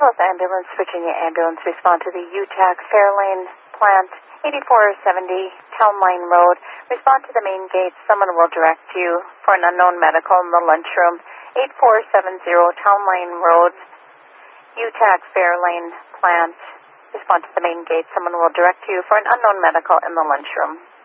Falls Ambulance, Virginia Ambulance, respond to the UTAC Fairlane Plant, 8470 Town Line Road. Respond to the main gate. Someone will direct you for an unknown medical in the lunchroom, 8470 Town Line Road, UTAC Fairlane Plant. Respond to the main gate. Someone will direct you for an unknown medical in the lunchroom.